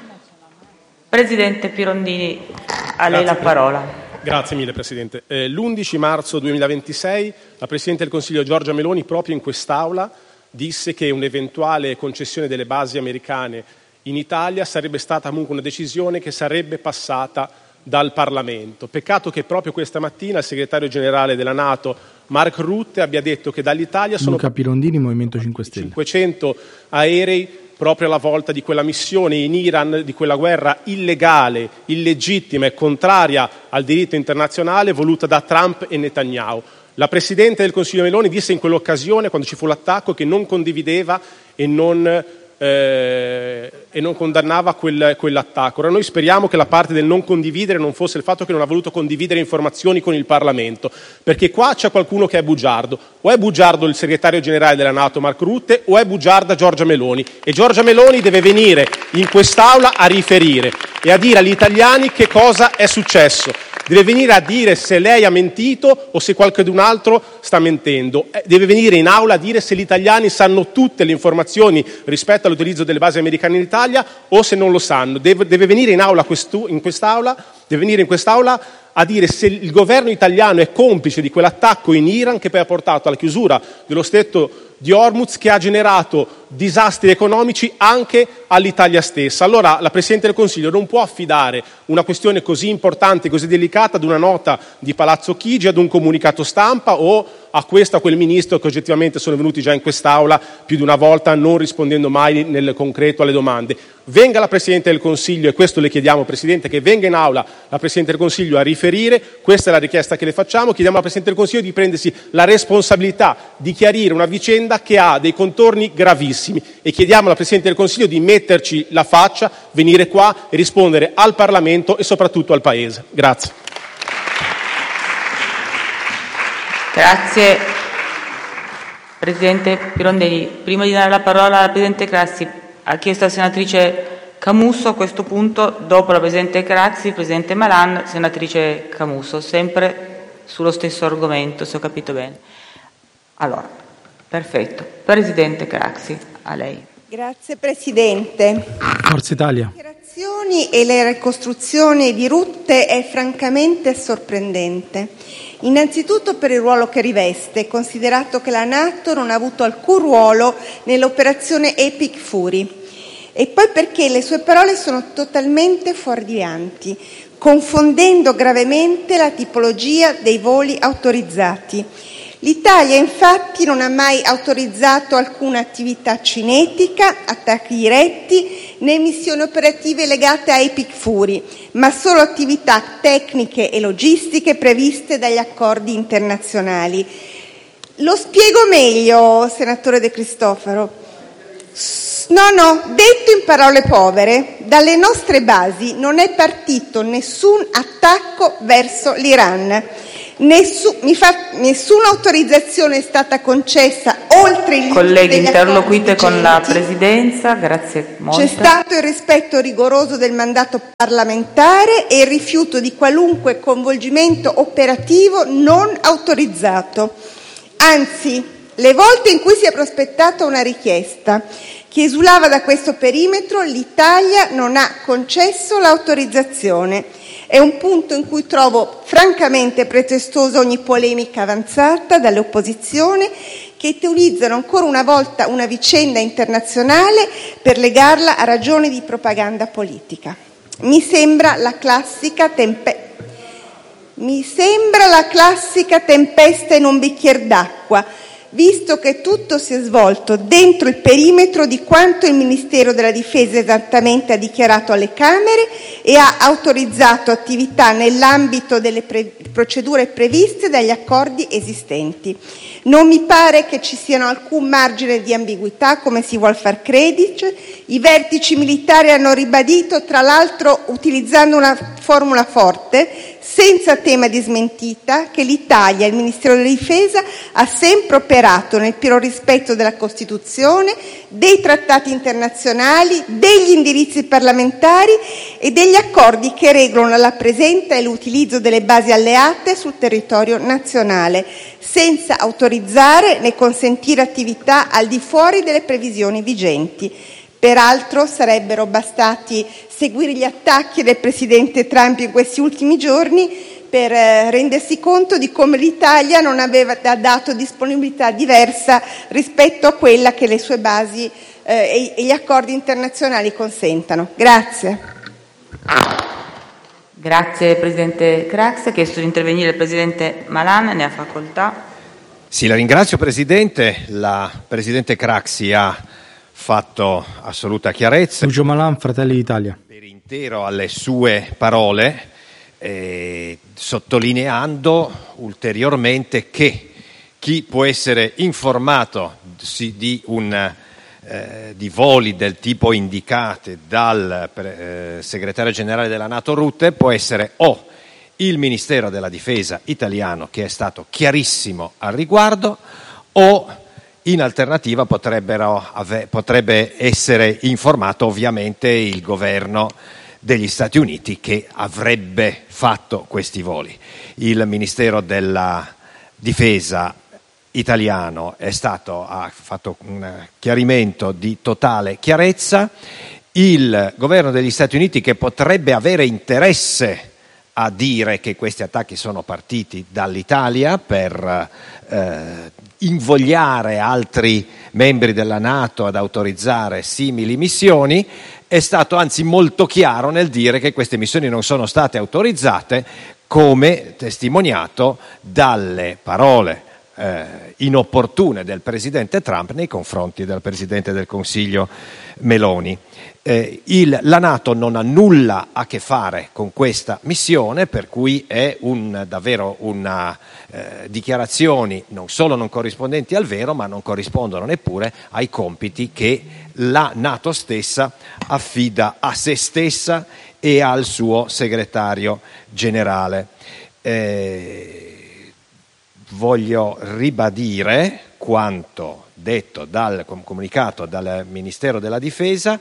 Presidente Pirondini, a lei la parola. Grazie mille Presidente. Eh, l'undici marzo duemilaventisei la Presidente del Consiglio Giorgia Meloni proprio in quest'Aula disse che un'eventuale concessione delle basi americane in Italia sarebbe stata comunque una decisione che sarebbe passata dal Parlamento. Peccato che proprio questa mattina il segretario generale della NATO Mark Rutte abbia detto che dall'Italia sono Luca Pirondini, Movimento cinque Stelle. cinquecento aerei proprio alla volta di quella missione in Iran, di quella guerra illegale, illegittima e contraria al diritto internazionale voluta da Trump e Netanyahu. La Presidente del Consiglio Meloni disse in quell'occasione, quando ci fu l'attacco, che non condivideva e non, eh, e non condannava quel, quell'attacco. Ora noi speriamo che la parte del non condividere non fosse il fatto che non ha voluto condividere informazioni con il Parlamento, perché qua c'è qualcuno che è bugiardo. O è bugiardo il segretario generale della NATO Mark Rutte o è bugiarda Giorgia Meloni. E Giorgia Meloni deve venire in quest'Aula a riferire e a dire agli italiani che cosa è successo. Deve venire a dire se lei ha mentito o se qualcun altro sta mentendo. Deve venire in aula a dire se gli italiani sanno tutte le informazioni rispetto all'utilizzo delle basi americane in Italia o se non lo sanno. Deve, deve venire in aula questo, in quest'aula, deve venire in quest'aula a dire se il governo italiano è complice di quell'attacco in Iran che poi ha portato alla chiusura dello stretto di Hormuz, che ha generato disastri economici anche all'Italia stessa. Allora la Presidente del Consiglio non può affidare una questione così importante, così delicata ad una nota di Palazzo Chigi, ad un comunicato stampa o a questo o a quel ministro che oggettivamente sono venuti già in quest'Aula più di una volta non rispondendo mai nel concreto alle domande. Venga la Presidente del Consiglio, e questo le chiediamo Presidente, che venga in Aula la Presidente del Consiglio a riferire, questa è la richiesta che le facciamo, chiediamo alla Presidente del Consiglio di prendersi la responsabilità di chiarire una vicenda che ha dei contorni gravissimi e chiediamo alla Presidente del Consiglio di metterci la faccia, venire qua e rispondere al Parlamento e soprattutto al Paese. Grazie. Grazie Presidente Pirondini. Prima di dare la parola alla Presidente Craxi, ha chiesto la senatrice Camusso a questo punto, dopo la Presidente Craxi, Presidente Malan, senatrice Camusso, sempre sullo stesso argomento, se ho capito bene. Allora, perfetto. Presidente Craxi, a lei. Grazie Presidente. Forza Italia. Le operazioni e le ricostruzioni di Rutte è francamente sorprendente. Innanzitutto per il ruolo che riveste, considerato che la NATO non ha avuto alcun ruolo nell'operazione Epic Fury, e poi perché le sue parole sono totalmente fuorvianti, confondendo gravemente la tipologia dei voli autorizzati. L'Italia infatti non ha mai autorizzato alcuna attività cinetica, attacchi diretti né missioni operative legate a Epic Fury, ma solo attività tecniche e logistiche previste dagli accordi internazionali. Lo spiego meglio, senatore De Cristofaro. No, no, detto in parole povere, dalle nostre basi non è partito nessun attacco verso l'Iran. Nessu, mi fa, nessuna autorizzazione è stata concessa oltre il Colleghi, interloquite con la Presidenza, grazie molto. C'è stato il rispetto rigoroso del mandato parlamentare e il rifiuto di qualunque coinvolgimento operativo non autorizzato. Anzi, le volte in cui si è prospettata una richiesta che esulava da questo perimetro, l'Italia non ha concesso l'autorizzazione. È un punto in cui trovo francamente pretestuosa ogni polemica avanzata dalle opposizioni che utilizzano ancora una volta una vicenda internazionale per legarla a ragioni di propaganda politica. Mi sembra la classica tempe- Mi sembra la classica tempesta in un bicchiere d'acqua, visto che tutto si è svolto dentro il perimetro di quanto il Ministero della Difesa esattamente ha dichiarato alle Camere e ha autorizzato attività nell'ambito delle pre- procedure previste dagli accordi esistenti. Non mi pare che ci siano alcun margine di ambiguità, come si vuol far credere. I vertici militari hanno ribadito, tra l'altro utilizzando una formula forte, senza tema di smentita, che l'Italia e il Ministero della Difesa ha sempre operato nel pieno rispetto della Costituzione, dei trattati internazionali, degli indirizzi parlamentari e degli accordi che regolano la presenza e l'utilizzo delle basi alleate sul territorio nazionale, senza autorizzare né consentire attività al di fuori delle previsioni vigenti. Peraltro sarebbero bastati seguire gli attacchi del presidente Trump in questi ultimi giorni per eh, rendersi conto di come l'Italia non aveva dato disponibilità diversa rispetto a quella che le sue basi eh, e, e gli accordi internazionali consentano. Grazie. Grazie Presidente Craxi. Ha chiesto di intervenire il Presidente Malan, ne ha facoltà. Sì, la ringrazio Presidente. La Presidente Craxi ha fatto assoluta chiarezza. Lucio Malan, Fratelli d'Italia. Per intero alle sue parole, eh, sottolineando ulteriormente che chi può essere informato si, di, un, eh, di voli del tipo indicate dal eh, segretario generale della NATO Rutte può essere o il Ministero della Difesa italiano, che è stato chiarissimo al riguardo, o in alternativa potrebbero ave- potrebbe essere informato ovviamente il governo degli Stati Uniti, che avrebbe fatto questi voli. Il Ministero della Difesa italiano è stato, ha fatto un chiarimento di totale chiarezza. Il governo degli Stati Uniti, che potrebbe avere interesse a dire che questi attacchi sono partiti dall'Italia per eh, invogliare altri membri della NATO ad autorizzare simili missioni, è stato anzi molto chiaro nel dire che queste missioni non sono state autorizzate, come testimoniato dalle parole eh, inopportune del presidente Trump nei confronti del presidente del Consiglio Meloni. Eh, il, la NATO non ha nulla a che fare con questa missione, per cui è un, davvero una eh, dichiarazioni non solo non corrispondenti al vero, ma non corrispondono neppure ai compiti che la NATO stessa affida a se stessa e al suo segretario generale. Eh, voglio ribadire quanto detto dal comunicato dal Ministero della Difesa.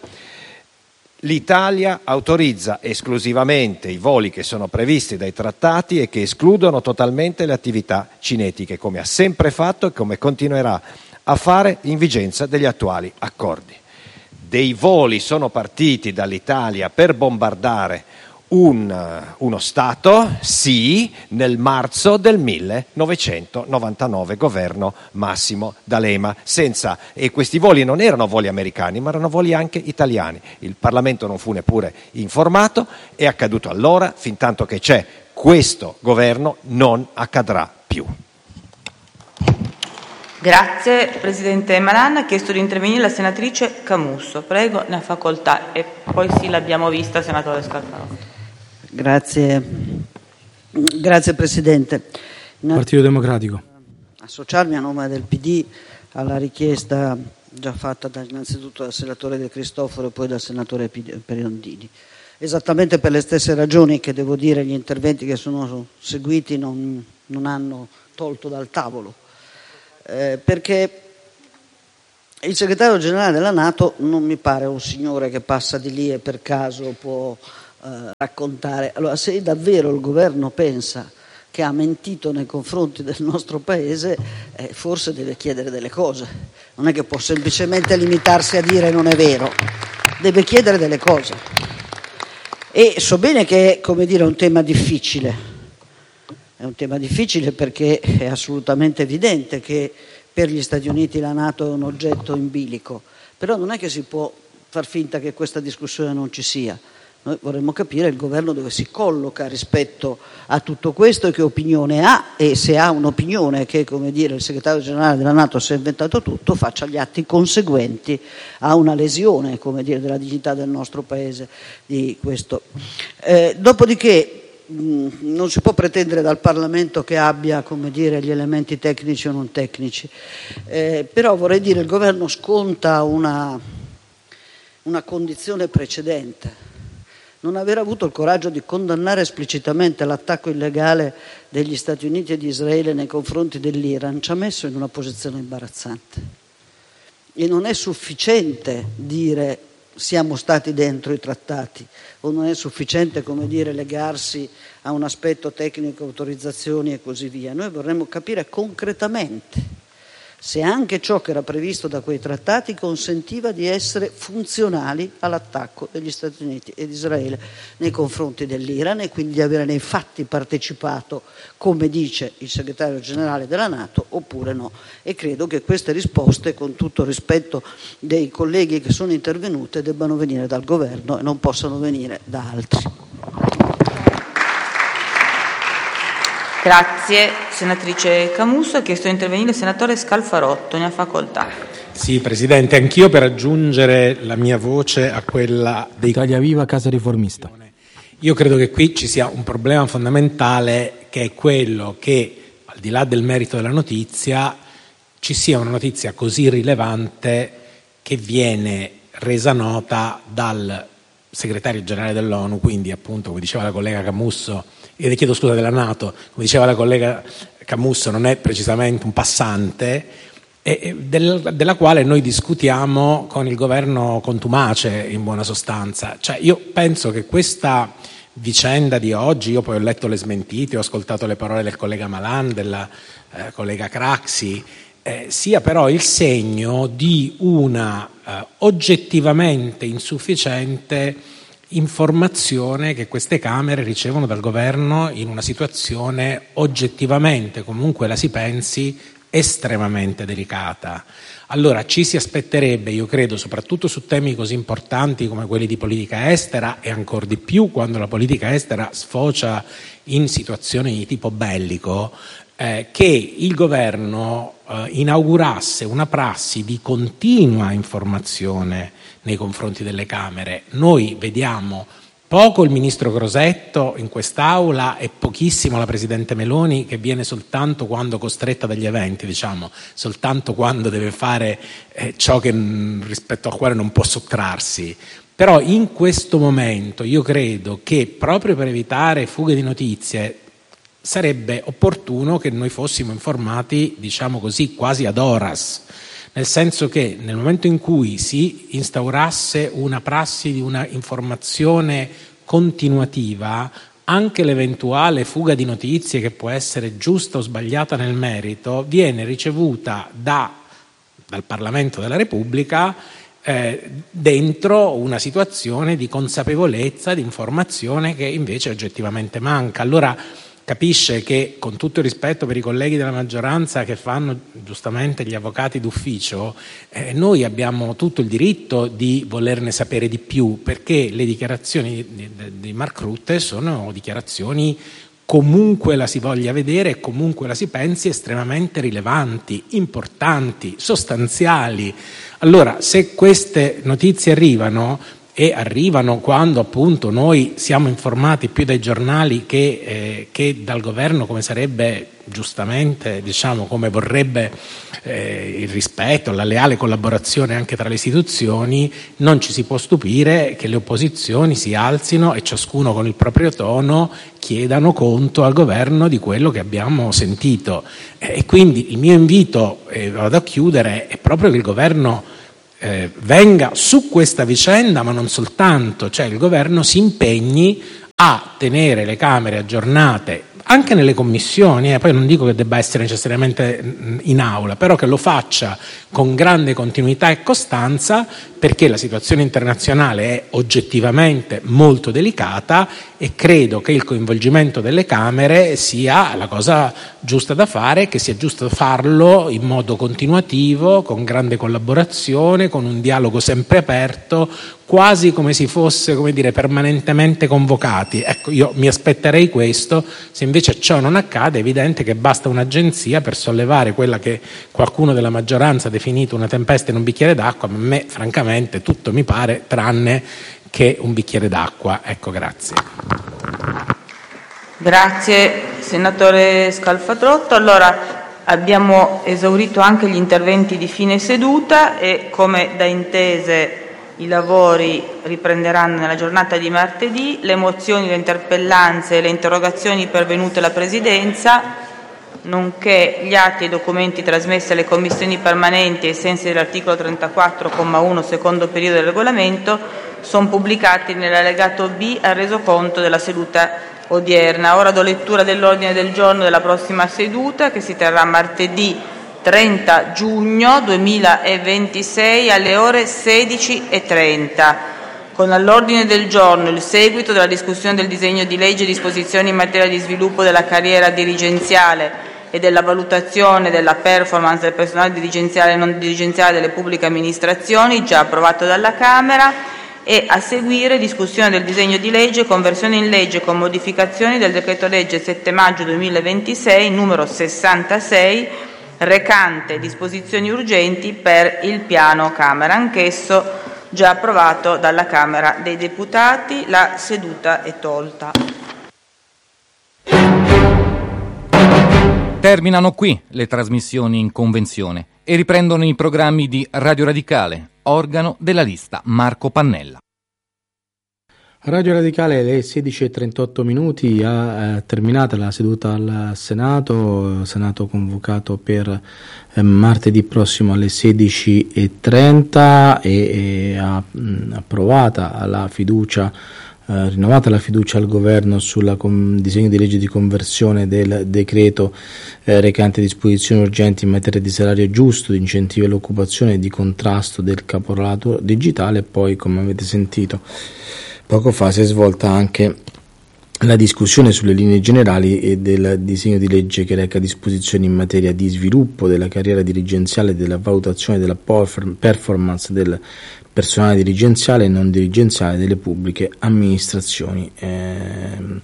L'Italia autorizza esclusivamente i voli che sono previsti dai trattati e che escludono totalmente le attività cinetiche, come ha sempre fatto e come continuerà a fare in vigenza degli attuali accordi. Dei voli sono partiti dall'Italia per bombardare un, uno Stato, sì, nel marzo del millenovecentonovantanove, governo Massimo D'Alema, senza, e questi voli non erano voli americani, ma erano voli anche italiani. Il Parlamento non fu neppure informato, è accaduto allora, fin tanto che c'è questo governo non accadrà più. Grazie Presidente Malan. Ha chiesto di intervenire la senatrice Camusso. Prego, ne ha facoltà. E poi sì, l'abbiamo vista, senatore Scalfarotto. Grazie, grazie Presidente. Partito Democratico. Associarmi a nome del P D alla richiesta già fatta da, innanzitutto dal senatore De Cristofaro e poi dal senatore Pirondini. Esattamente per le stesse ragioni che, devo dire, gli interventi che sono seguiti non, non hanno tolto dal tavolo. Eh, perché il segretario generale della NATO non mi pare un signore che passa di lì e per caso può eh, raccontare. Allora, se davvero il governo pensa che ha mentito nei confronti del nostro paese, eh, forse deve chiedere delle cose. Non è che può semplicemente limitarsi a dire non è vero, deve chiedere delle cose. E so bene che è, come dire, un tema difficile. È un tema difficile perché è assolutamente evidente che per gli Stati Uniti la NATO è un oggetto in bilico, però non è che si può far finta che questa discussione non ci sia. Noi vorremmo capire il governo dove si colloca rispetto a tutto questo e che opinione ha, e se ha un'opinione che, come dire, il segretario generale della NATO si è inventato tutto, faccia gli atti conseguenti a una lesione, come dire, della dignità del nostro paese di questo. Eh, dopodiché mh, non si può pretendere dal Parlamento che abbia, come dire, gli elementi tecnici o non tecnici, eh, però vorrei dire il governo sconta una, una condizione precedente. Non aver avuto il coraggio di condannare esplicitamente l'attacco illegale degli Stati Uniti e di Israele nei confronti dell'Iran ci ha messo in una posizione imbarazzante. E non è sufficiente dire siamo stati dentro i trattati, o non è sufficiente, come dire, legarsi a un aspetto tecnico, autorizzazioni e così via. Noi vorremmo capire concretamente se anche ciò che era previsto da quei trattati consentiva di essere funzionali all'attacco degli Stati Uniti e di Israele nei confronti dell'Iran, e quindi di avere nei fatti partecipato, come dice il segretario generale della NATO, oppure no. E credo che queste risposte, con tutto il rispetto dei colleghi che sono intervenute, debbano venire dal governo e non possano venire da altri. Grazie. Senatrice Camusso, ha chiesto di intervenire il senatore Scalfarotto, ne ha facoltà. Sì, Presidente, anch'io per aggiungere la mia voce a quella dei... Italia Viva, Casa Riformista. Io credo che qui ci sia un problema fondamentale, che è quello che, al di là del merito della notizia, ci sia una notizia così rilevante che viene resa nota dal segretario generale dell'ONU, quindi appunto, come diceva la collega Camusso, e le chiedo scusa, della NATO, come diceva la collega Camusso, non è precisamente un passante, e del, della quale noi discutiamo con il governo contumace, in buona sostanza. Cioè, io penso che questa vicenda di oggi, io poi ho letto le smentite, ho ascoltato le parole del collega Malan, della eh, collega Craxi, eh, sia però il segno di una eh, oggettivamente insufficiente informazione che queste Camere ricevono dal governo in una situazione oggettivamente, comunque la si pensi, estremamente delicata. Allora ci si aspetterebbe, io credo, soprattutto su temi così importanti come quelli di politica estera, e ancor di più quando la politica estera sfocia in situazioni di tipo bellico, eh, che il governo eh, inaugurasse una prassi di continua informazione nei confronti delle Camere. Noi vediamo poco il ministro Crosetto in quest'Aula e pochissimo la Presidente Meloni, che viene soltanto quando costretta dagli eventi, diciamo, soltanto quando deve fare eh, ciò che, rispetto al quale non può sottrarsi. Però in questo momento io credo che, proprio per evitare fughe di notizie, sarebbe opportuno che noi fossimo informati, diciamo così, quasi ad horas, nel senso che nel momento in cui si instaurasse una prassi di una informazione continuativa, anche l'eventuale fuga di notizie, che può essere giusta o sbagliata nel merito, viene ricevuta da, dal Parlamento della Repubblica eh, dentro una situazione di consapevolezza, di informazione che invece oggettivamente manca. Allora capisce che, con tutto il rispetto per i colleghi della maggioranza che fanno giustamente gli avvocati d'ufficio, eh, noi abbiamo tutto il diritto di volerne sapere di più, perché le dichiarazioni di, di, di Mark Rutte sono dichiarazioni, comunque la si voglia vedere e comunque la si pensi, estremamente rilevanti, importanti, sostanziali. Allora, se queste notizie arrivano, e arrivano quando appunto noi siamo informati più dai giornali che, eh, che dal governo, come sarebbe giustamente, diciamo, come vorrebbe eh, il rispetto, la leale collaborazione anche tra le istituzioni, non ci si può stupire che le opposizioni si alzino e ciascuno con il proprio tono chiedano conto al governo di quello che abbiamo sentito. Eh, e quindi il mio invito, e eh, vado a chiudere, è proprio che il governo Eh, venga su questa vicenda, ma non soltanto, cioè il governo si impegni a tenere le Camere aggiornate anche nelle commissioni, eh, poi non dico che debba essere necessariamente in aula, però che lo faccia con grande continuità e costanza, perché la situazione internazionale è oggettivamente molto delicata e credo che il coinvolgimento delle Camere sia la cosa giusta da fare, che sia giusto farlo in modo continuativo, con grande collaborazione, con un dialogo sempre aperto, quasi come si fosse, come dire, permanentemente convocati. Ecco, io mi aspetterei questo. Se invece ciò non accade, è evidente che basta un'agenzia per sollevare quella che qualcuno della maggioranza ha definito una tempesta in un bicchiere d'acqua, ma a me francamente tutto mi pare tranne che un bicchiere d'acqua. Ecco, grazie. Grazie senatore Scalfarotto. Allora, abbiamo esaurito anche gli interventi di fine seduta e, come da intese, i lavori riprenderanno nella giornata di martedì. Le mozioni, le interpellanze e le interrogazioni pervenute alla Presidenza, nonché gli atti e i documenti trasmessi alle commissioni permanenti ai sensi dell'articolo trentaquattro, comma uno, secondo periodo del regolamento, sono pubblicati nell'allegato B al resoconto della seduta odierna. Ora do lettura dell'ordine del giorno della prossima seduta, che si terrà martedì trenta giugno duemilaventisei alle ore sedici e trenta, con all'ordine del giorno il seguito della discussione del disegno di legge disposizioni in materia di sviluppo della carriera dirigenziale e della valutazione della performance del personale dirigenziale e non dirigenziale delle pubbliche amministrazioni, già approvato dalla Camera, e a seguire discussione del disegno di legge conversione in legge con modificazioni del decreto legge sette maggio duemilaventisei numero sessantasei, recante disposizioni urgenti per il piano Camera, anch'esso già approvato dalla Camera dei Deputati. La seduta è tolta. Terminano qui le trasmissioni in convenzione e riprendono i programmi di Radio Radicale, organo della lista Marco Pannella. Radio Radicale, alle sedici e trentotto minuti ha eh, terminata la seduta al Senato, Senato convocato per eh, martedì prossimo alle sedici e trenta e, e ha mh, approvata la fiducia, eh, rinnovata la fiducia al governo sul disegno di legge di conversione del decreto eh, recante disposizioni urgenti in materia di salario giusto, di incentivi all'occupazione e di contrasto del caporalato digitale. E poi, come avete sentito poco fa, si è svolta anche la discussione sulle linee generali e del disegno di legge che reca disposizioni in materia di sviluppo della carriera dirigenziale e della valutazione della performance del personale dirigenziale e non dirigenziale delle pubbliche amministrazioni. Ehm,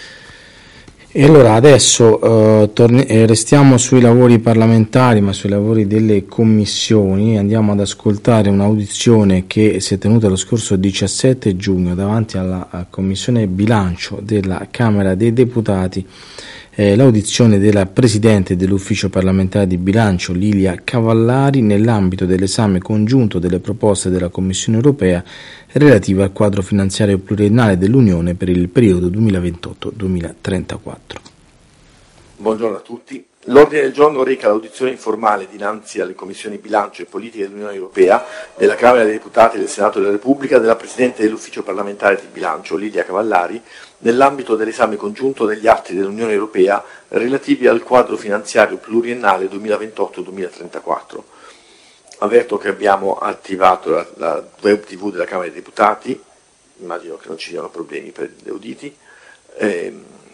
E allora adesso eh, torni- eh, restiamo sui lavori parlamentari, ma sui lavori delle commissioni. Andiamo ad ascoltare un'audizione che si è tenuta lo scorso diciassette giugno davanti alla Commissione Bilancio della Camera dei Deputati, eh, l'audizione della Presidente dell'Ufficio parlamentare di bilancio Lilia Cavallari nell'ambito dell'esame congiunto delle proposte della Commissione europea relative al quadro finanziario pluriennale dell'Unione per il periodo duemilaventotto duemilatrentaquattro. Buongiorno a tutti. L'ordine del giorno reca l'audizione informale dinanzi alle Commissioni Bilancio e Politiche dell'Unione Europea della Camera dei Deputati del Senato della Repubblica della Presidente dell'Ufficio parlamentare di bilancio Lilia Cavallari nell'ambito dell'esame congiunto degli atti dell'Unione Europea relativi al quadro finanziario pluriennale duemilaventotto duemilatrentaquattro. Avverto che abbiamo attivato la, la web tivù della Camera dei Deputati, immagino che non ci siano problemi per gli auditi. Eh,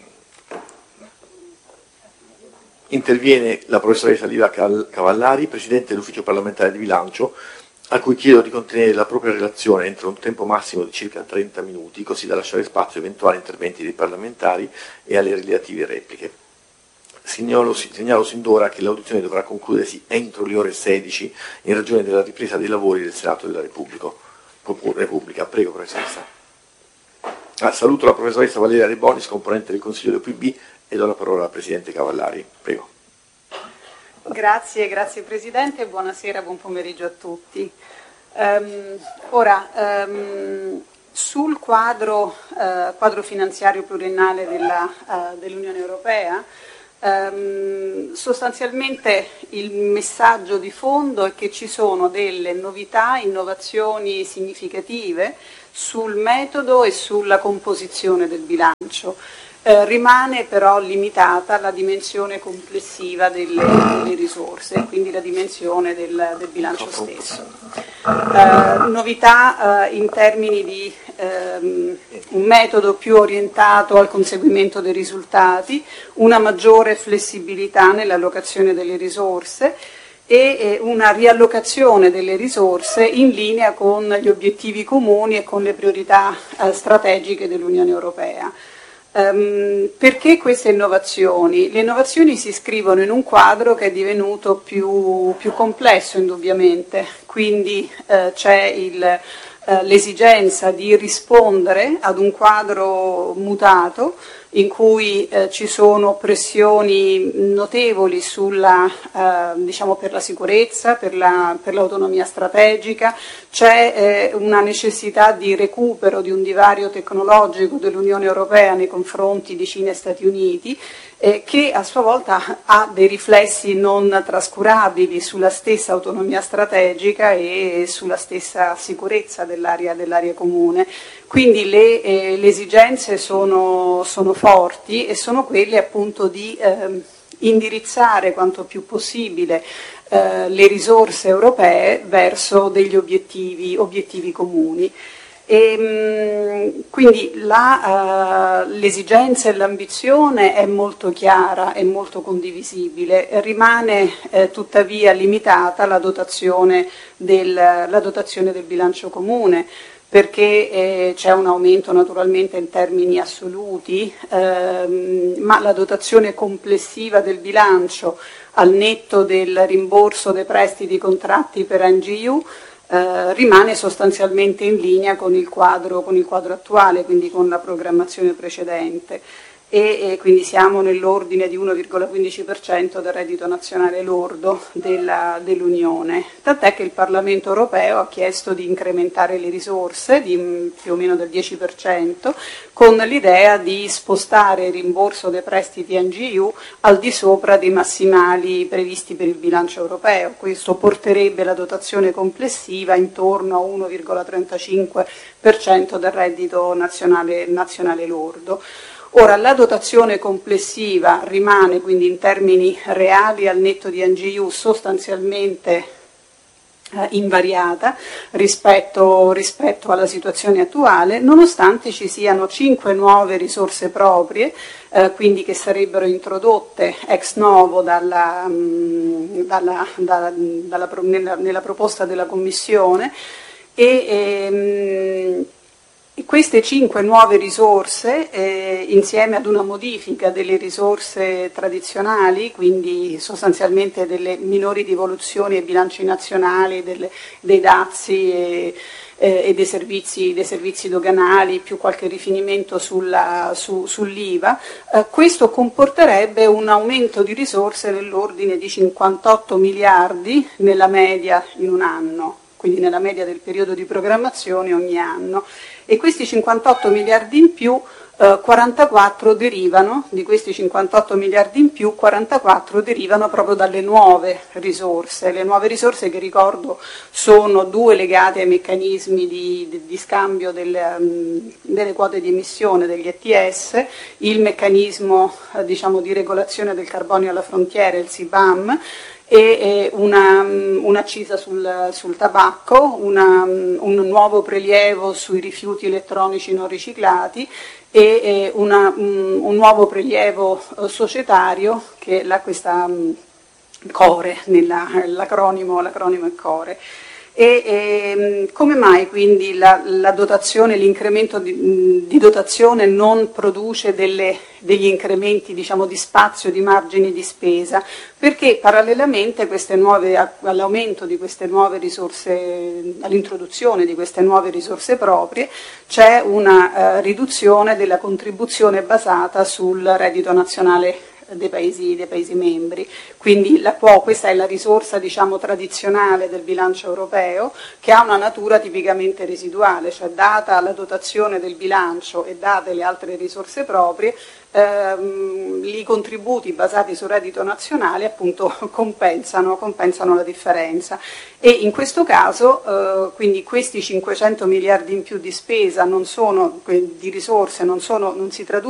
interviene la professoressa Lilia Cavallari, Presidente dell'Ufficio parlamentare di bilancio, a cui chiedo di contenere la propria relazione entro un tempo massimo di circa trenta minuti, così da lasciare spazio a eventuali interventi dei parlamentari e alle relative repliche. Segnalo, segnalo sin d'ora che l'audizione dovrà concludersi entro le ore sedici in ragione della ripresa dei lavori del Senato della Repubblica. Repubblica. Prego, professoressa. Ah, saluto la professoressa Valeria De Bonis, componente del Consiglio del P B, e do la parola al Presidente Cavallari. Prego. Grazie, grazie Presidente, buonasera, buon pomeriggio a tutti. Um, ora, um, sul quadro, uh, quadro finanziario pluriennale della, uh, dell'Unione Europea, um, sostanzialmente il messaggio di fondo è che ci sono delle novità, innovazioni significative sul metodo e sulla composizione del bilancio. Eh, rimane però limitata la dimensione complessiva delle, delle risorse, quindi la dimensione del, del bilancio stesso. Eh, novità eh, in termini di ehm, un metodo più orientato al conseguimento dei risultati, una maggiore flessibilità nell'allocazione delle risorse e una riallocazione delle risorse in linea con gli obiettivi comuni e con le priorità eh, strategiche dell'Unione Europea. Um, perché queste innovazioni? Le innovazioni si iscrivono in un quadro che è divenuto più, più complesso indubbiamente, quindi eh, c'è il, eh, l'esigenza di rispondere ad un quadro mutato in cui eh, ci sono pressioni notevoli sulla, eh, diciamo per la sicurezza, per, la, per l'autonomia strategica, c'è eh, una necessità di recupero di un divario tecnologico dell'Unione Europea nei confronti di Cina e Stati Uniti, eh, che a sua volta ha dei riflessi non trascurabili sulla stessa autonomia strategica e sulla stessa sicurezza dell'area, dell'area comune. Quindi le, eh, le esigenze sono, sono forti e sono quelle appunto di eh, indirizzare quanto più possibile eh, le risorse europee verso degli obiettivi, obiettivi comuni. E, mh, quindi la, uh, l'esigenza e l'ambizione è molto chiara e molto condivisibile, rimane eh, tuttavia limitata la dotazione del, la dotazione del bilancio comune, perché eh, c'è un aumento naturalmente in termini assoluti, ehm, ma la dotazione complessiva del bilancio al netto del rimborso dei prestiti contratti per N G U eh, rimane sostanzialmente in linea con il quadro, con il quadro attuale, quindi con la programmazione precedente. E, e quindi siamo nell'ordine di uno virgola quindici per cento del reddito nazionale lordo della, dell'Unione, tant'è che il Parlamento europeo ha chiesto di incrementare le risorse di più o meno del dieci per cento con l'idea di spostare il rimborso dei prestiti N G U al di sopra dei massimali previsti per il bilancio europeo. Questo porterebbe la dotazione complessiva intorno a uno virgola trentacinque per cento del reddito nazionale, nazionale lordo. Ora, la dotazione complessiva rimane quindi in termini reali al netto di N G U sostanzialmente eh, invariata rispetto, rispetto alla situazione attuale, nonostante ci siano cinque nuove risorse proprie, eh, quindi che sarebbero introdotte ex novo dalla, mh, dalla, dalla, dalla, nella, nella proposta della Commissione e ehm, queste cinque nuove risorse, eh, insieme ad una modifica delle risorse tradizionali, quindi sostanzialmente delle minori devoluzioni ai bilanci nazionali, delle, dei dazi e, eh, e dei, servizi, dei servizi doganali, più qualche rifinimento sulla, su, sull'I V A, eh, questo comporterebbe un aumento di risorse nell'ordine di cinquantotto miliardi nella media in un anno, quindi nella media del periodo di programmazione ogni anno. E questi cinquantotto miliardi in più, eh, quarantaquattro derivano, di questi cinquantotto miliardi in più, quarantaquattro derivano proprio dalle nuove risorse. Le nuove risorse, che ricordo sono due legate ai meccanismi di, di, di scambio delle, um, delle quote di emissione degli E T S, il meccanismo eh, diciamo, di regolazione del carbonio alla frontiera, il C B A M, e una, un'accisa sul, sul tabacco, una, un nuovo prelievo sui rifiuti elettronici non riciclati e una, un nuovo prelievo societario che è questa C O R E, nella, l'acronimo, l'acronimo è C O R E. E ehm, come mai quindi la, la dotazione, l'incremento di, di dotazione non produce delle, degli incrementi, diciamo, di spazio, di margini di spesa? Perché parallelamente queste nuove, all'aumento di queste nuove risorse, all'introduzione di queste nuove risorse proprie, c'è una eh, riduzione della contribuzione basata sul reddito nazionale dei paesi, dei paesi membri. Quindi la, questa è la risorsa, diciamo, tradizionale del bilancio europeo, che ha una natura tipicamente residuale, cioè data la dotazione del bilancio e date le altre risorse proprie, ehm, i contributi basati sul reddito nazionale appunto compensano, compensano la differenza. E in questo caso eh, quindi questi cinquecento miliardi in più di spesa non sono, di risorse non, sono, non si traducono